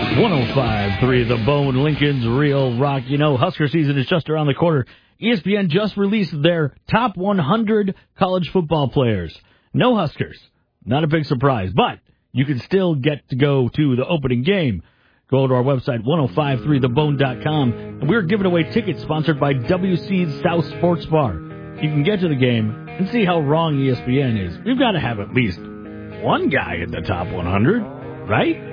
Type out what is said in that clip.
105.3 The Bone, Lincoln's Real Rock. You know, Husker season is just around the corner. ESPN just released their top 100 college football players. No Huskers. Not a big surprise, but you can still get to go to the opening game. Go to our website, 1053thebone.com, and we're giving away tickets sponsored by WC's South Sports Bar. You can get to the game and see how wrong ESPN is. We've got to have at least one guy in the top 100, right?